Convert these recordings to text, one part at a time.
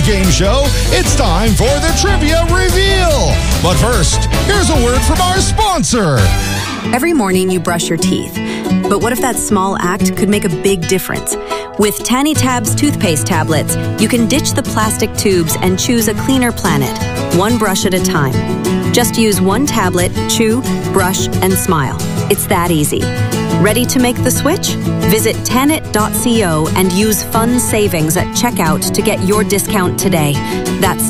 game show, it's time for the Trivia Reveal. But first, here's a word from our sponsor. Every morning you brush your teeth. But what if that small act could make a big difference? With Tanny Tabs toothpaste tablets, you can ditch the plastic tubes and choose a cleaner planet, one brush at a time. Just use one tablet, chew, brush, and smile. It's that easy. Ready to make the switch? Visit Tanit.co and use fun savings at checkout to get your discount today. That's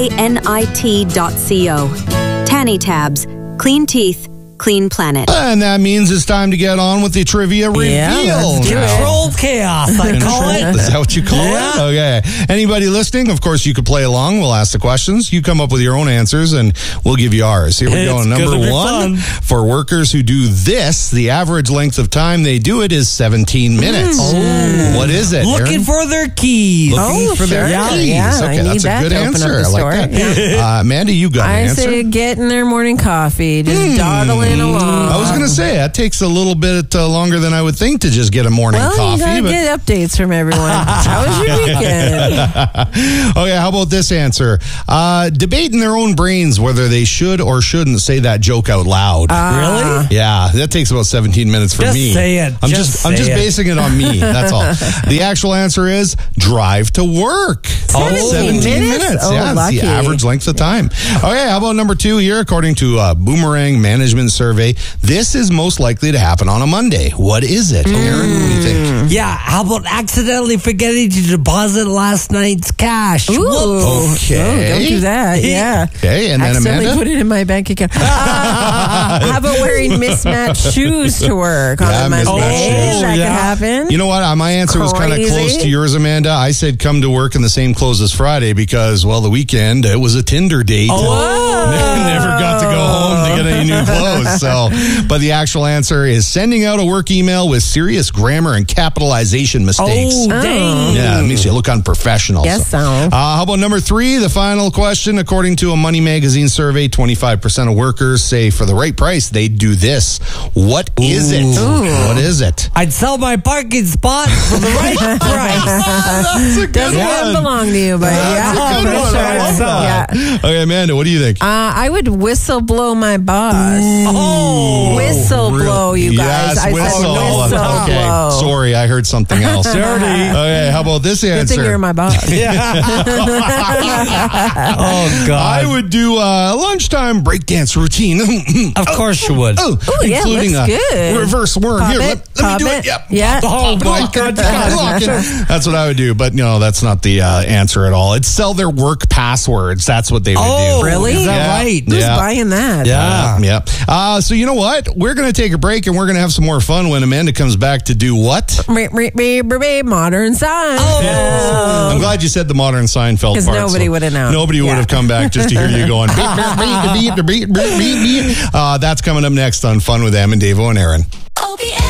TANIT.co. Tanny Tabs. Clean teeth. Clean planet. And that means it's time to get on with the Trivia Reveal. Yeah, let's do it. Controlled chaos, I call it. Is that what you call it? Okay. Anybody listening, of course, you could play along. We'll ask the questions. You come up with your own answers, and we'll give you ours. Here we go. It's Number gonna be one, fun. for workers who do this, the average length of time they do it is 17 minutes. Oh. What is it, Looking Aaron? for their keys. Looking for their sure. keys. Yeah, Okay, I that's need a good that to open up answer. the I like store. that. Amanda, you got an I answer? say getting their morning coffee, just dawdling along. I was going to say, that takes a little bit longer than I would think to just get a morning coffee. You gotta get updates from everyone. How was your weekend? Okay, how about this answer? Debate in their own brains whether they should or shouldn't say that joke out loud. Really? Yeah, that takes about 17 minutes for Just me. say it. I'm Just just say it. basing it on me. That's all. The actual answer is drive to work. 17 minutes? Oh, yeah, it's lucky. the average length of time. Okay, how about number two here? According to a Boomerang Management Survey, this is most likely to happen on a Monday. What is it, Aaron? What do you think? Yeah, how about accidentally forgetting to deposit last night's cash? Ooh. Whoops. Okay. Oh, don't do that. Yeah. Okay, and then Accidentally Amanda? put it in my bank account. How about wearing mismatched shoes to work on Yeah, a Monday? mismatched shoes. That Yeah. could happen. You know what? My answer was kind of Crazy. close to yours, Amanda. I said come to work in the same clothes as Friday because, well, the weekend, it was a Tinder date. Never got to go home to get any new clothes. So, but the actual answer is sending out a work email with serious grammar and capitalization mistakes. Oh, dang. Yeah, it makes you look unprofessional. Guess so. How about number three, the final question? According to a Money Magazine survey, 25% of workers say for the right price, they'd do this. What is it? What is it? I'd sell my parking spot for the right price. That's a good Doesn't belong to you, but That's yeah. a good one. I like that. Yeah. Okay, Amanda, what do you think? I would whistle blow my boss. Oh. Whistle blow, you guys. Yes, I whistle. said whistle Okay, blow. sorry, I heard something else. Dirty. Okay, how about this Good thing you're answer? my boss. Oh, God. I would do a lunchtime breakdance routine. Of course you would. yeah, including looks a good. reverse worm. Pop Here, it, let me pop do it. it. Yep. Yeah. Oh, my God. That's what I would do, but no, that's not the answer at all. It's sell their work passwords. That's what they would Oh, do. Really? Is that Yeah. right? Who's Yeah. buying that? Yeah. So you know what? We're going to take a break and we're going to have some more fun when Amanda comes back to do what? Modern science. I'm glad you said the modern Seinfeld 'Cause part. nobody would have known. Nobody would Yeah. have come back just to hear you going. That's coming up next on Fun with Em and Davo and Aaron.